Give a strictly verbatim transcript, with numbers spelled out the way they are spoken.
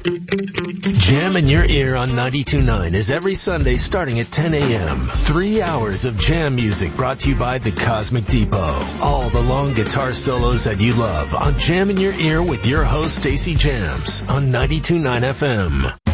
Jam in Your Ear on ninety-two point nine is every Sunday starting at ten a.m. Three hours of jam music brought to you by the Cosmic Depot. All the long guitar solos that you love on Jam in Your Ear with your host, Stacey Jams on ninety-two point nine F M.